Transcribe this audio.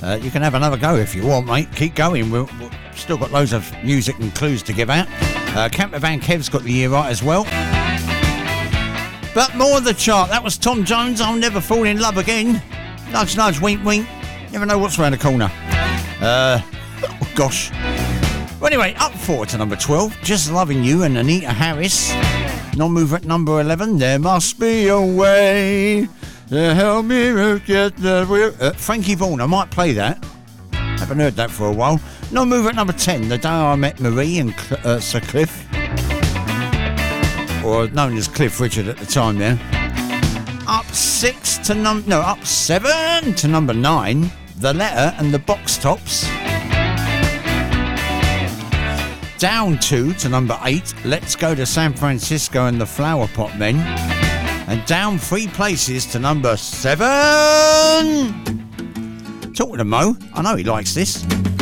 You can have another go if you want, mate. Keep going. We've still got loads of music and clues to give out. Camper Van Kev's got the year right as well. But more of the chart. That was Tom Jones, I'll Never Fall in Love Again. Nudge, nudge, wink, wink. Never know what's around the corner. Gosh. Well, anyway, up 4 to number 12. Just Loving You and Anita Harris. Non-mover at number 11. There must be a way to help me get the... Frankie Vaughan, I might play that. Haven't heard that for a while. Non-mover at number 10. The Day I Met Marie and Sir Cliff. Or known as Cliff Richard at the time there. Up 7 to number 9. The Letter and the Box Tops. Down 2 to number 8. Let's Go to San Francisco and the Flower Pot Men. And down 3 places to number 7. Talking to Mo, I know he likes this.